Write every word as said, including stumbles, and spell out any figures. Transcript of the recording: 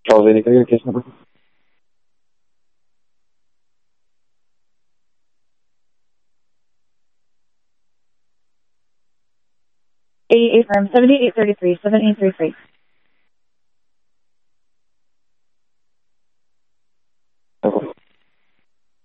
Charles Andy, can I get a case number? eighty-eight firm, seventy-eight thirty-three, seventy-eight thirty-three.